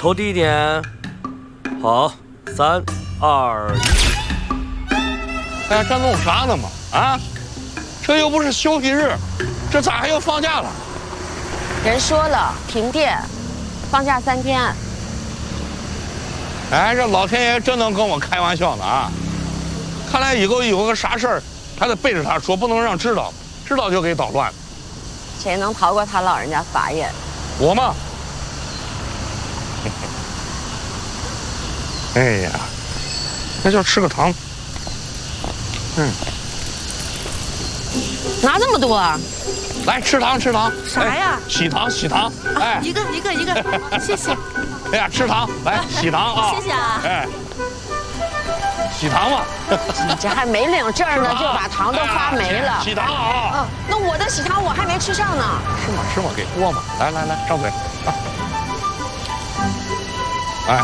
扣第一点。好，3、2、1。 哎，这弄啥呢嘛？啊，这又不是休息日，这咋还要放假了？ 人说了，停电，放假3天。 哎，这老天爷真能跟我开玩笑呢啊！看来以后有个啥事儿，还得背着他说，不能让知道，知道就给捣乱。 谁能逃过他老人家法眼？ 我嘛，哎呀，那就吃个糖。 拿这么多啊？ 来吃糖，吃糖。 啥呀？ 喜糖，喜糖。哎， 一个，谢谢。 哎呀，吃糖，来喜糖啊！ 谢谢啊。 哎，喜糖嘛。 你这还没领证呢，就把糖都花没了。 喜糖啊！ 那我的喜糖我还没吃上呢。 吃嘛，给多嘛。来，张嘴。哎，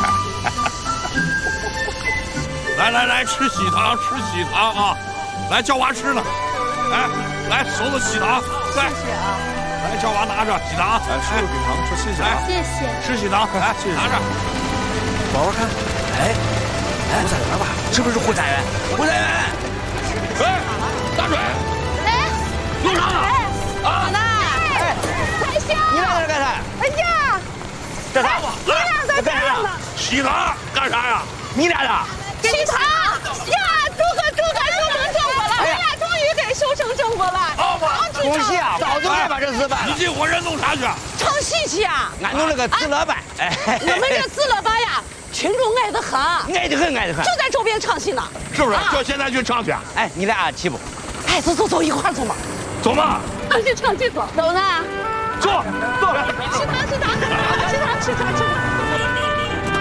来，吃喜糖，吃喜糖啊！来，叫娃吃呢。哎，来，手子喜糖，来， 谢谢啊。 来，叫娃拿着喜糖。 哎，叔叔给糖，说谢谢啊。 谢谢。 吃喜糖，来，拿着。 玩玩看。哎，胡彩园吧？是不是胡彩园？胡彩园。 哎，大嘴。 哎， 弄啥呢？ 好呢。 哎， 开心。 你俩在这干啥？ 哎呀， 这啥？ 你俩在干啥呢？ 喜糖干啥呀？ 你俩的？ 喜糖呀！祝贺修成正果了！哎呀，终于给修成正果了！ 恭喜啊！早就该把这事办了。 你这伙人弄啥去？ 唱戏去啊！ 俺弄了个自乐班。哎， 我们这自乐班呀，群众爱得很， 爱得很， 就在周边唱戏呢。 是不是？就现在去唱去。 哎，你俩去不？ 哎，走，一块儿走嘛。 走嘛。 去唱去走。走呢？ 走。 吃糖，吃糖。